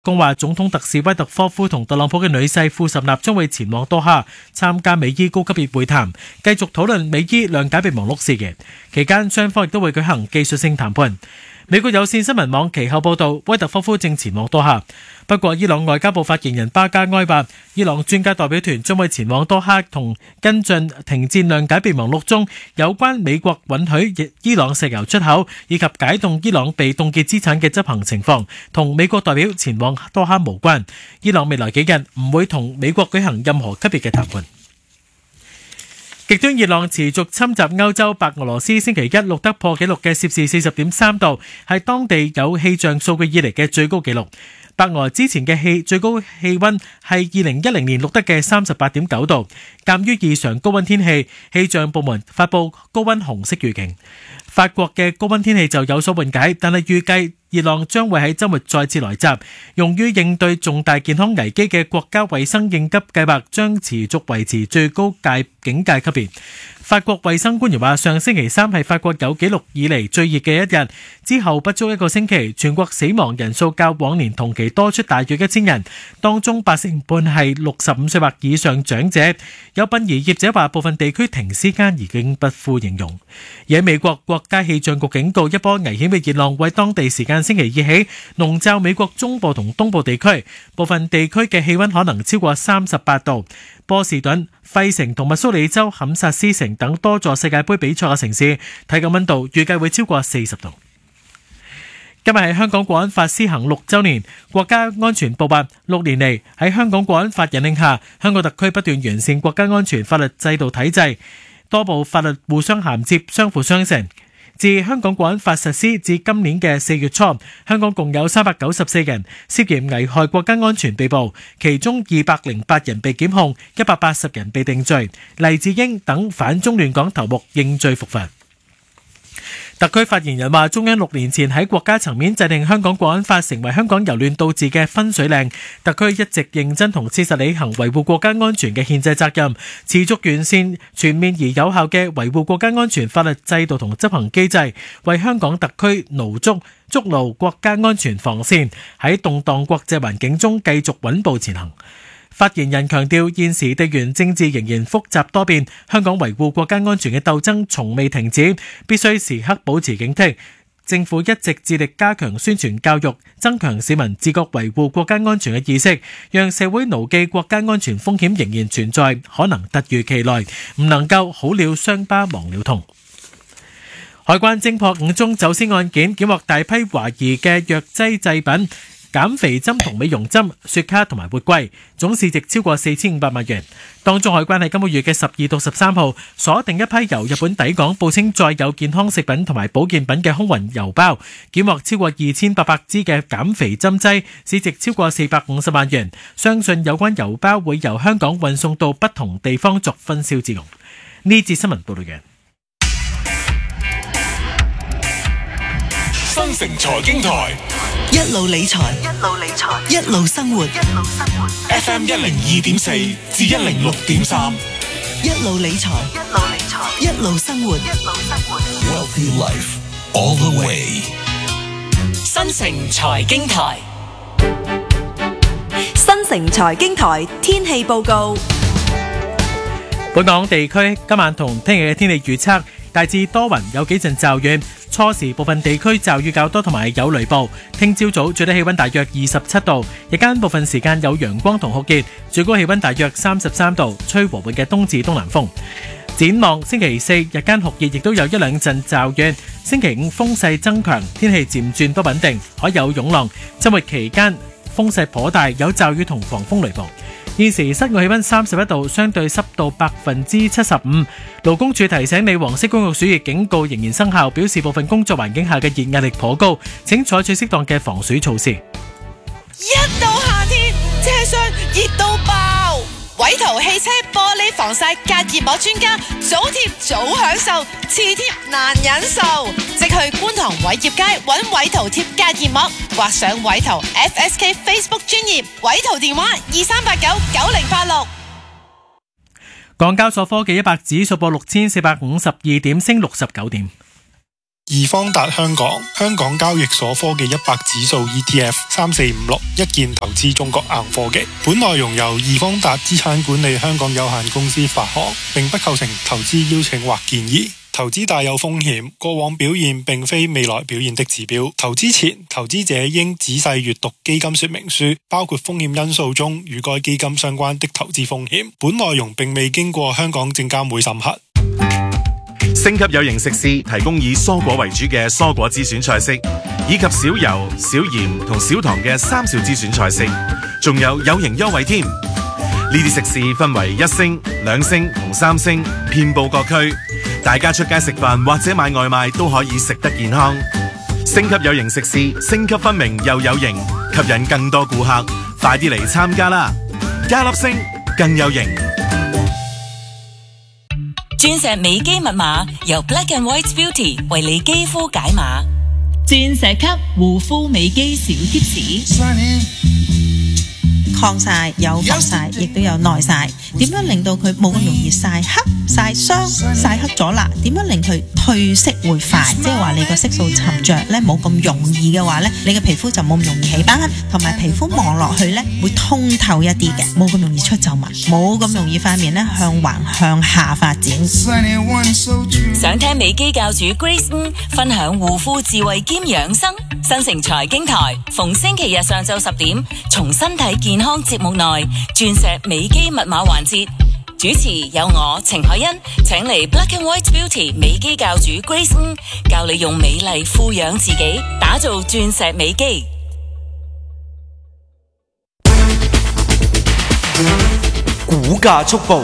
共話總統特使威特科夫同特朗普嘅女婿庫什納將會前往多哈參加美伊高級別會談，繼續討論美伊諒解備忘錄事件。期間雙方亦都會舉行技術性談判。美國有線新聞網其後報道，威特科夫正前往多哈。不過伊朗外交部發言人巴加埃話，伊朗專家代表團將會前往多哈同跟進停戰諒解備忘錄中有關美國允許伊朗石油出口以及解凍伊朗被凍結資產嘅執行情況，同美國代表前往多哈無關。伊朗未來幾日唔會同美國舉行任何級別嘅談判。極端熱浪持續侵襲歐洲，白俄羅斯星期一錄得破紀錄嘅攝氏 40.3 度，係當地有氣象數據以嚟嘅最高紀錄。白俄之前嘅最高氣溫係2010年錄得嘅 38.9 度。鑑於異常高溫天氣，氣象部門發布高溫紅色預警。法國嘅高溫天氣就有所緩解，但係預計熱浪將會喺週末再次來襲。用於應對重大健康危機嘅國家衛生應急計劃將持續維持最高警戒級別。法國衛生官員話，上星期三係法國有紀錄以嚟最熱嘅一日，之後不足一個星期，全國死亡人數較往年同期多出大約1000人，當中80%係65歲或以上長者。有殯儀業者話，部分地區停屍間已經不敷形容。而喺美國，國家氣象局警告一波危險嘅熱浪為當地時間星期二起籠罩美國中部同東部地區，部分地區嘅氣溫可能超過38度。波士頓、費城同密蘇里州坎薩斯城等多座世界盃比賽嘅城市，體感溫度預計會超過40度。今日係香港國安法施行6週年，國家安全部話6年嚟喺香港國安法引領下，香港特區不斷完善國家安全法律制度體制，多部法律互相銜接、相輔相成。自香港國安法實施至今年嘅4月初，香港共有394人涉嫌危害國家安全被捕，其中208人被檢控，180人被定罪。黎智英等反中亂港頭目認罪伏法。特區發言人話，中央6年前喺國家層面制定香港國安法，成為香港由亂到治嘅分水嶺。特區一直認真同切實履行維護國家安全嘅憲制責任，持續完善全面而有效嘅維護國家安全法律制度同執行機制，為香港特區築牢國家安全防線，喺動盪國際環境中繼續穩步前行。發言人強調，現時地緣政治仍然複雜多變，香港維護國家安全嘅鬥爭從未停止，必須時刻保持警惕。政府一直致力加強宣傳教育，增強市民自覺維護國家安全嘅意識，讓社會牢記國家安全風險仍然存在，可能突如其來，唔能夠好了傷疤忘了痛。海關偵破5宗走私案件，檢獲大批懷疑嘅藥劑製品、減肥針同美容針、雪茄同埋活龜，總市值超過4500萬元。當中海關喺今個月嘅12到13號鎖定一批由日本抵港報稱載有健康食品同埋保健品嘅空運郵包，檢獲超過2800支嘅減肥針劑，市值超過450萬元。相信有關郵包會由香港運送到不同地方作分銷之用。呢節新聞報道嘅新城財經台， 一路理財，一路生活。 FM 102.4至106.3， 一路理財，一路生活。 Wealthy Life all the way。 新城財經台， 新城財經台天氣報告。 本港地區今晚同聽日嘅天氣預測，大致多雲，有幾陣驟雨。初時部分地區驟雨較多同埋有雷暴。聽朝早最低氣溫大約27度，日間部分時間有陽光同酷熱，最高氣溫大約33度，吹和緩嘅東至東南風。展望星期四日間酷熱，亦都有一兩陣驟雨。星期五風勢增強，天氣漸轉不穩定，可有湧浪。周末期間風勢頗大，有驟雨同狂風雷暴。現時室外氣溫31度，相對濕度75%。勞工處提醒你，黃色工業暑熱警告仍然生效，表示部分工作環境下嘅熱壓力頗高，請採取適當嘅防暑措施。 一到夏天，車廂熱到爆，偉圖汽車玻璃防曬隔熱膜專家，早貼早享受，遲貼難忍受。即去觀塘偉業街揾偉圖貼隔熱膜，或上偉圖 FSK Facebook 專頁，偉圖電話23899086。 港交所科技100指數報6452點，升69點。 易方達香港交易所科技100指數 ETF 3456一鍵投資中國硬科技。本內容由易方達資產管理香港有限公司發行，並不構成投資邀請或建議。投資大有風險，過往表現並非未來表現的指標。投資前，投資者應仔細閱讀基金說明書，包括風險因素中與該基金相關的投資風險。本內容並未經過香港證監會審核。 星級有型食肆提供以蔬果為主嘅蔬果之選菜式，以及少油、少鹽同少糖嘅三少之選菜式，仲有型優惠添。呢啲食肆分為1星、2星同3星，遍佈各區。大家出街食飯或者買外賣都可以食得健康。星級有型食肆，星級分明又有型，吸引更多顧客。快啲嚟參加啦！加粒星更有型。 鑽石美肌密碼由 Black and White Beauty 為你肌膚解碼。鑽石級護膚美肌小貼士。 抗曬有防曬，亦都有耐曬。點樣令到佢冇咁容易曬黑、曬傷、曬黑咗啦？點樣令佢褪色會快？即係話你個色素沉着咧冇咁容易嘅話咧，你嘅皮膚就冇咁容易起斑，同埋皮膚望落去咧會通透一啲嘅，冇咁容易出皺紋，冇咁容易塊面咧向橫向下發展。 想聽美肌教主 Grace 分享護膚智慧兼養生，新城財經台逢星期日上晝10點，從身體健康節目內鑽石美肌密碼環節，主持有我程海欣，請嚟 Black and White Beauty 美肌教主 Grace 教你用美麗富養自己，打造鑽石美肌。 股價速報。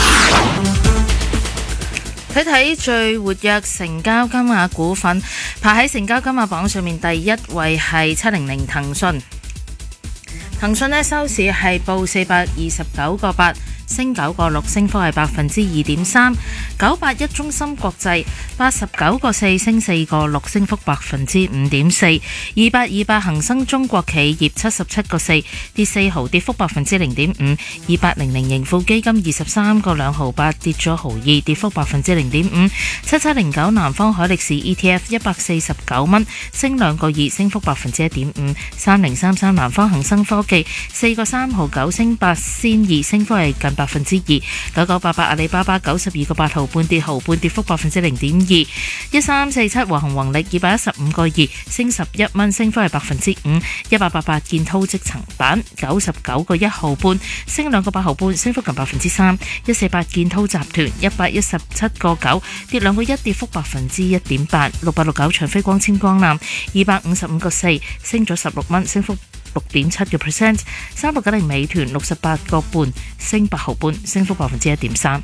睇最活躍成交金額股份，排喺成交金額榜上面第一位係700騰訊。騰訊呢收市係報429個8，升9個6，升幅係2.3%。981中芯國際89個4，升4個6，升幅5.4%。2828恒生中國企業77個4，跌4毫，跌幅0.5%。2800盈富基金23個2毫8，跌咗毫2，跌幅0.5%。7709南方海力士 ETF 149蚊，升2個2，升幅1.5%。3033南方恒生科技4個3毫9，升8仙2，升幅係近2%。9988阿里巴巴92個8毫半，跌毫半，跌幅0.2%。1347華虹宏力215個2，升11蚊，升幅係5%。1888建滔積層板99個1毫半，升2個8毫半，升幅近3%。148建滔集團117個9，跌2個1，跌幅1.8%。6869長飛光纖光纜255個4，升咗16蚊，升幅6.7%。3690美團68個半，升8毫半，升幅1.3%。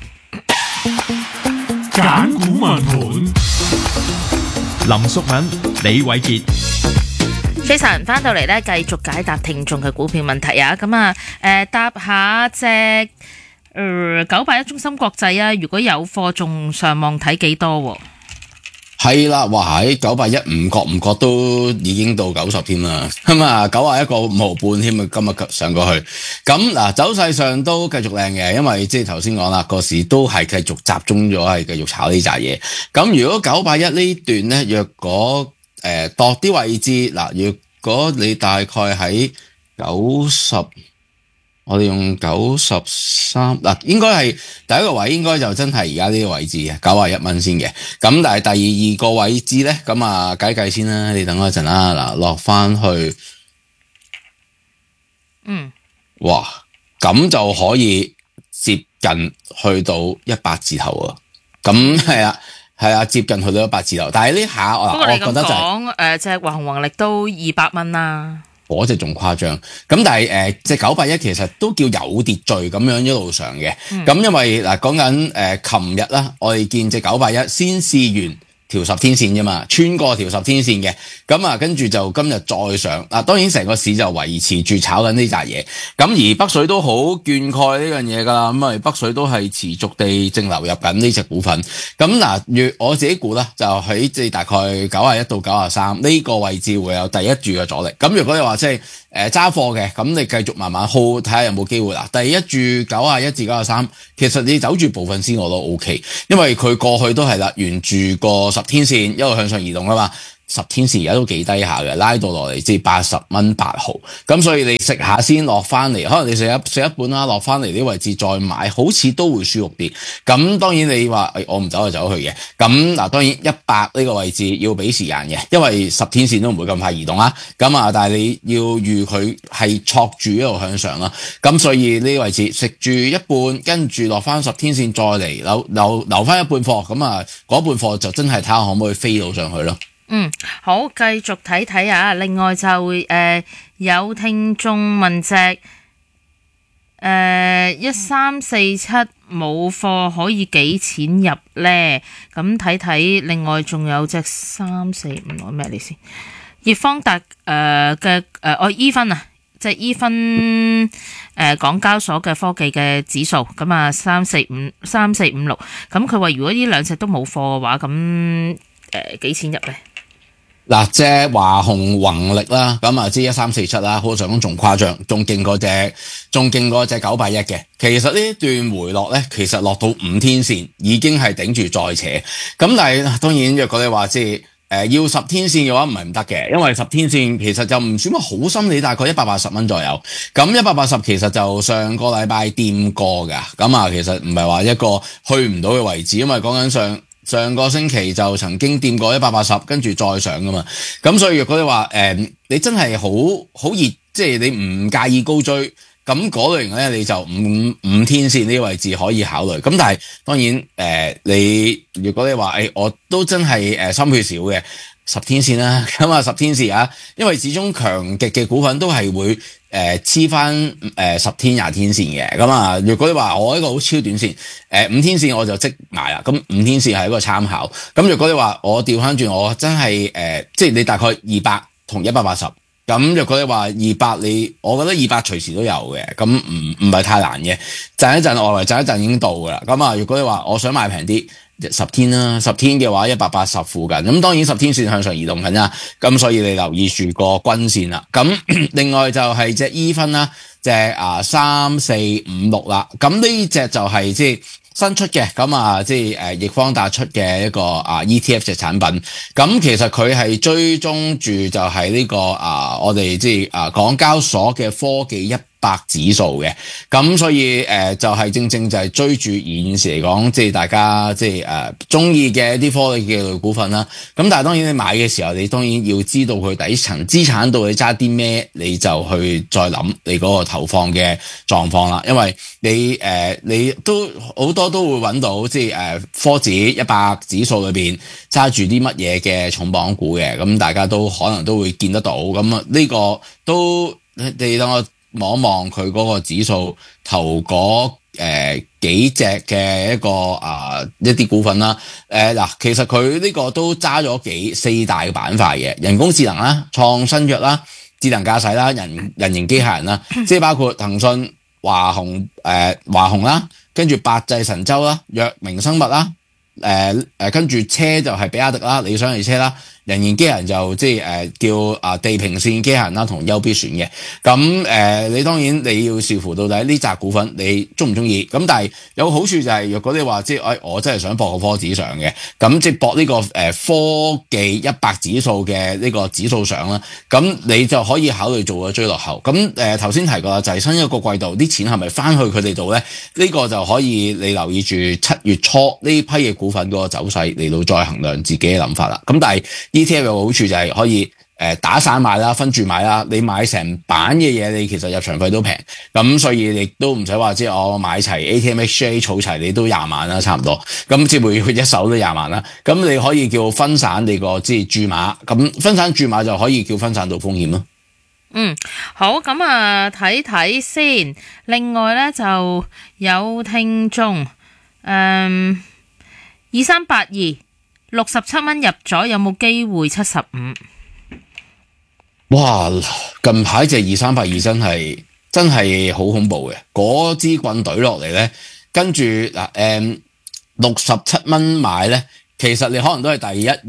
揀股問盤，林淑敏、李偉傑。 Jason 翻到嚟咧，繼續解答聽眾嘅股票問題啊！咁啊，答下隻981中芯國際啊，如果有貨，仲上望睇幾多？ 係啦，哇喺981唔覺都已經到90添啦，咁啊91個5毫半添啊，今日上過去。咁嗱，走勢上都繼續靚嘅，因為即係頭先講啦，個市都係繼續集中咗，係繼續炒呢扎嘢。咁如果981呢段咧，若果度啲位置嗱，如果你大概喺90。我哋用93嗱，應該係第一個位，應該就真係而家呢個位置嘅91蚊先嘅。咁但係第二個位置咧，咁啊計先啦，你等我一陣啦。嗱，落翻去，哇，咁就可以接近去到100字頭啊！咁係啊，接近去到100字頭。但係呢下我覺得就係即係華虹宏力都200蚊啦。 嗰隻仲誇張，咁但係隻981其實都叫有秩序咁樣一路上嘅，咁因為嗱講緊琴日啦，我哋見隻981先試完條10天線啫嘛，穿過條10天線嘅，咁啊跟住就今日再上，當然成個市就維持住炒緊呢扎嘢，咁而北水都好眷蓋呢樣嘢噶啦，咁啊北水都係持續地淨流入緊呢隻股份，咁嗱，我自己估啦，就喺即係大概91到93呢個位置會有第一注嘅阻力，咁如果你話即係揸貨嘅，咁你繼續慢慢 hold 睇下有冇機會啦。第一注91至93，其實你走住部分先我都 OK， 因為佢過去都係啦，沿住個10天線一路向上移動啊嘛。10天線而家都幾低下嘅，拉到落嚟即係80蚊8毫，咁所以你食下先落翻嚟，可能你食一半啦，落翻嚟啲位置再買，好似都會舒服啲。咁當然你話我唔走就走去嘅，咁嗱當然100呢個位置要俾時間嘅，因為10天線都唔會咁快移動啦。咁啊，但係你要預佢係戳住一路向上啦。咁所以呢個位置食住一半，跟住落翻10天線再嚟留翻一半貨，咁啊嗰半貨就真係睇下可唔可以飛到上去咯。 好，繼續睇睇啊！另外就有聽眾問隻1347冇貨可以幾錢入呢？咁睇睇，另外仲有隻345攞咩嚟先？葉方達嘅依分啊，即係依分港交所嘅科技嘅指數，咁啊3456，咁佢話如果呢兩隻都冇貨嘅話，咁幾錢入呢？ 嗱，隻華虹宏力啦，咁啊知1347啦，好想講仲誇張，仲勁過隻981嘅。其實呢一段回落咧，其實落到5天線已經係頂住再扯。咁但係當然若果你話即係要10天線嘅話唔係唔得嘅，因為10天線其實就唔算話好深，你大概180蚊左右。咁180其實就上個禮拜掂過㗎，咁啊其實唔係話一個去唔到嘅位置，因為講緊上個星期就曾經掂過180，跟住再上噶嘛。咁所以若果你話你真係好熱，即係你唔介意高追，咁嗰類型咧你就五天線呢個位置可以考慮。咁但係當然你如果你話我都真係心血少嘅10天線啦，咁啊10天線啊，因為始終強極嘅股份都係會黐翻10天20天線嘅。咁啊如果你話我一個好超短線5天線我就即買啦，咁5天線係一個參考。咁如果你話我調翻轉，我真係即係你大概200同180，咁若果你話200，我覺得200隨時都有嘅，咁唔係太難嘅，賺一陣外圍賺一陣已經到噶啦。咁啊如果你話我想買平啲10天啦，10天嘅話180附近，咁當然10天線向上移動緊啦，咁所以你留意住個均線啦。咁另外就係隻依分啦，隻3456啦，咁呢隻就係即係新出嘅，咁啊即係易方達出嘅一個ETF 隻產品。咁其實佢係追蹤住就係呢個我哋即係港交所嘅科技100指數嘅，咁所以就係正正就係追住現時嚟講，即係大家即係中意嘅一啲科技嘅類股份啦。咁但係當然你買嘅時候，你當然要知道佢底層資產到底揸啲咩，你就去再諗你嗰個投放嘅狀況啦。因為你都好多都會揾到即係科指100指數裏邊揸住啲乜嘢嘅重磅股嘅，咁大家都可能都會見得到。咁啊呢個都你等我望一望佢嗰個指數頭嗰幾隻嘅一啲股份啦。嗱，其實佢呢個都揸咗4大嘅板塊嘅，人工智能啦、創新藥啦、智能駕駛啦、人形機械人啦，即係包括騰訊、華虹啦，跟住百濟神州啦、藥明生物啦，跟住車就係比亞迪啦、理想汽車啦。人形機械人就即係叫地平線機械人啦，同優必選嘅。咁你當然你要視乎到底呢扎股份你中唔中意。咁但係有個好處就係，若果你話即係我真係想博個科指上嘅，咁即係博呢個科技100指數嘅呢個指數上啦，咁你就可以考慮做個追落後。咁頭先提過啦，就係新一個季度啲錢係咪翻去佢哋度咧？呢個就可以你留意住7月初呢批嘅股份嗰個走勢嚟到再衡量自己嘅諗法啦。咁但係ETF 有個好處就係可以打散買啦，分住買啦。你買成版嘅嘢，你其實入場費都平，咁所以你都唔使話即係我買齊 ATMXJ 儲齊，你都20萬啦，差唔多。咁即係每一手都20萬啦。咁你可以叫分散你個即係注碼，咁分散注碼就可以叫分散到風險咯。 好，咁啊睇睇先。另外咧就有聽眾2382。67蚊入咗，有冇機會75？哇！ 近排隻2382真係好恐怖嘅，嗰支棍隊落嚟咧，跟住67蚊買咧，其實你可能都係第一日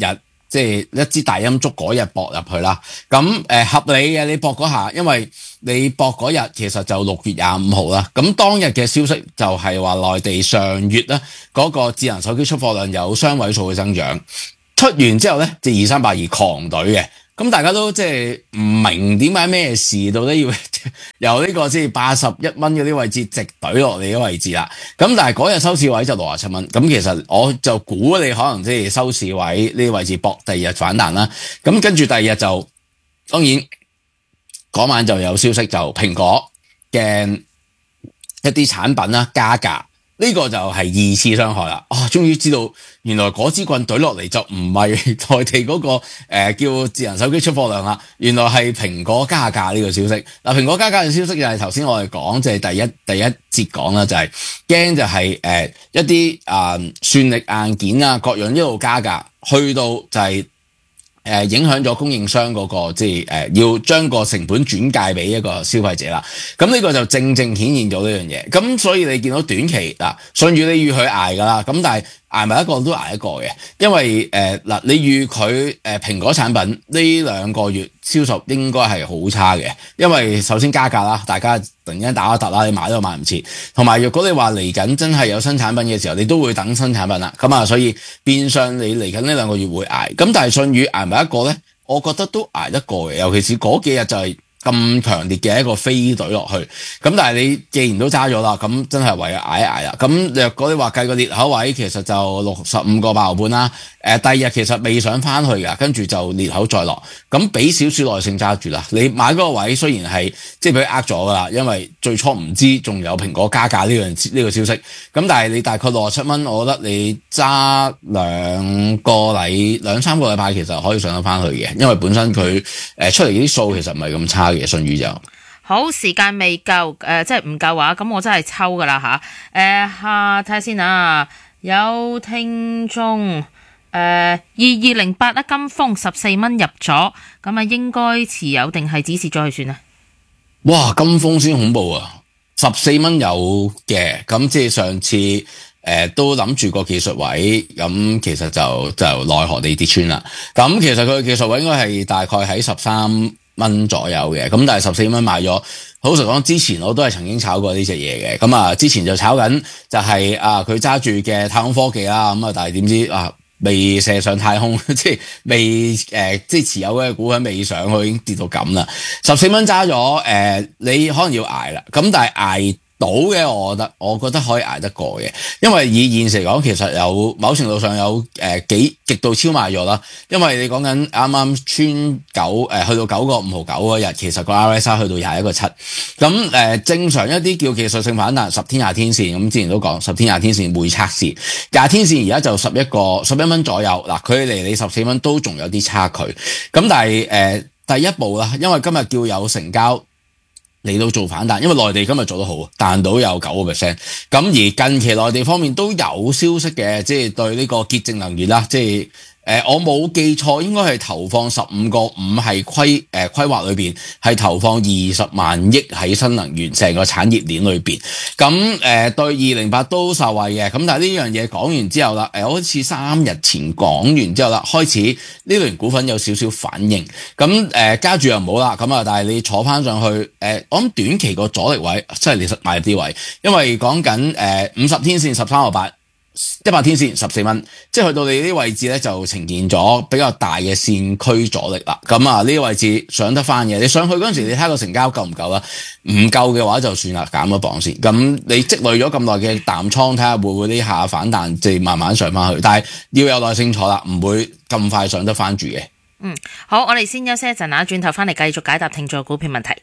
即係一支大陰燭嗰日駁入去啦。咁合理嘅，你駁嗰下，因為你駁嗰日其實就6月25號啦。咁當日嘅消息就係話內地上月咧嗰個智能手機出貨量有雙位數嘅增長，出完之後咧就2382狂隊嘅。咁大家都即係唔明點解咩事，到底要由呢個即係81蚊嗰啲位置直隊落嚟嘅位置啦。咁但係嗰日收市位就67蚊。咁其實我就估你可能即係收市位呢啲位置搏第二日反彈啦。咁跟住第二日就當然嗰晚就有消息，就蘋果嘅一啲產品啦加價。呢個就係二次傷害啦！終於知道原來嗰支棍懟落嚟就唔係內地嗰個叫智能手機出貨量啦，原來係蘋果加價呢個消息。嗱，蘋果加價嘅消息就係頭先我哋講，即係第一節講啦，就係驚就係一啲算力硬件啊各樣一路加價，去到就係影響咗供應商嗰個即係要將個成本轉介俾一個消費者啦。咁呢個就正正顯現咗呢樣嘢。咁所以你見到短期嗱，信譽你預佢捱㗎啦。咁但係捱埋一個都捱一個嘅，因為你預佢蘋果產品呢2個月銷售應該係好差嘅，因為首先加價啦，大家突然間打一突啦，你買都買唔切。同埋若果你話嚟緊真係有新產品嘅時候，你都會等新產品啦。咁啊，所以變相你嚟緊呢2個月會捱。咁但係信譽捱埋一個咧，我覺得都捱得過嘅，尤其是嗰幾日就係咁強烈嘅一個飛隊落去。咁但係你既然都揸咗啦，咁真係唯有捱一捱啦。咁若果你話計個裂口位，其實就65個8毫半啦。第二日其實未上翻去㗎，跟住就裂口再落，咁俾少少耐性揸住啦。你買嗰個位雖然係即係俾佢呃咗㗎啦，因為最初唔知仲有蘋果加價呢個消息，咁但係你大概67蚊，我覺得你揸2-3個禮拜其實可以上得翻去嘅，因為本身佢出嚟啲數其實唔係咁差嘅，信譽就。 好，時間未夠，即係唔夠話，咁我真係抽㗎啦吓。睇下先啊，有聽眾。2208金風14蚊入咗，咁啊應該持有定係指示咗去算啊？ 哇，金風先恐怖啊！14蚊有嘅，咁即係上次都諗住個技術位，咁其實就奈何地跌穿啦。咁其實佢嘅技術位應該係大概喺13蚊左右嘅，咁但係14蚊買咗。好實講，之前我都係曾經炒過呢隻嘢嘅，咁啊之前就炒緊就係佢揸住嘅太空科技啦，咁啊但係點知未射上太空，即係未即係持有嘅股份未上去，已經跌到咁啦。14蚊揸咗，你可能要捱啦。咁但係捱到嘅，我覺得可以捱得過嘅，因為以現時嚟講，其實有某程度上有極度超賣咗啦。因為你講緊啱啱穿去到9個5毫9嗰日，其實個 RSI 去到21個7。咁正常一啲叫技術性反彈10天20天線，咁之前都講10天20天線會測試20天線，而家就11蚊左右。嗱，佢離你14蚊都仲有啲差距。咁但係第一步啦，因為今日叫有成交嚟到做反彈，因為內地今日做得好，彈到有9%。咁而近期內地方面都有消息嘅，即係對呢個潔淨能源啦，即係我冇記錯，應該係投放15個5係規劃裏邊係投放20萬億喺新能源成個產業鏈裏邊。咁對208都受惠嘅。咁但係呢樣嘢講完之後啦，好似3日前講完之後啦，開始呢類型股份有少少反應。咁加住又唔好啦。咁啊，但係你坐翻上去，我諗短期個阻力位即係你買入啲位，因為講緊50天線13個8。100天線14蚊，即係去到你呢啲位置咧，就呈現咗比較大嘅線區阻力啦。咁啊，呢啲位置上得翻嘅，你上去嗰陣時，你睇下個成交夠唔夠啦？唔夠嘅話就算啦，減咗磅先。咁你積累咗咁耐嘅淡倉，睇下會唔會呢下反彈，即係慢慢上翻去。但係要有耐性坐啦，唔會咁快上得翻住嘅。 好，我哋先休息一陣啊，轉頭翻嚟繼續解答聽眾股票問題。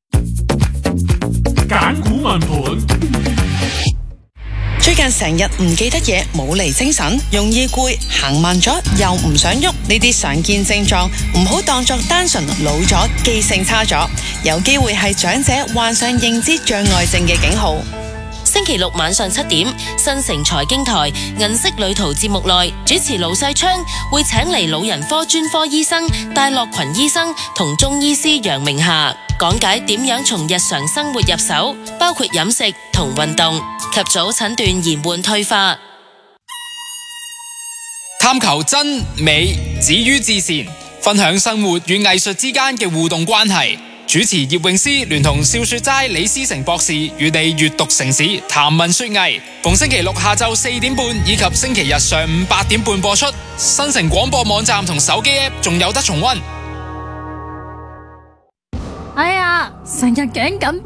揀股問盤。 最近成日唔記得嘢，冇嚟精神，容易攰，行慢咗又唔想喐，呢啲常見症狀唔好當作單純老咗、記性差咗，有機會係長者患上認知障礙症嘅警號。 星期六晚上7點，新城財經台銀色旅途節目內，主持盧世昌會請嚟老人科專科醫生戴樂群醫生同中醫師楊明霞講解點樣從日常生活入手，包括飲食同運動，及早診斷延緩退化。 探求真美止於至善，分享生活與藝術之間嘅互動關係。主持葉詠詩聯同笑雪齋李思成博士與你閱讀城市談文說藝，逢星期六下晝4點半以及星期日上午8點半播出。新城廣播網站同手機 app 仲有得重溫。 哎呀，成日頸緊